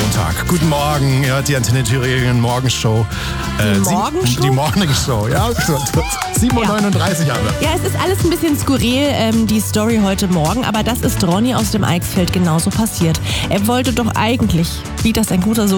Montag. Guten Morgen, ihr hört die Antenne Thüringen Morgenshow. Morgenshow? Die Morgenshow, ja. 7.39 Uhr haben wir. Ja, es ist alles ein bisschen skurril, die Story heute Morgen, aber das ist Ronny aus dem Eichsfeld genauso passiert. Er wollte doch eigentlich, wie das ein guter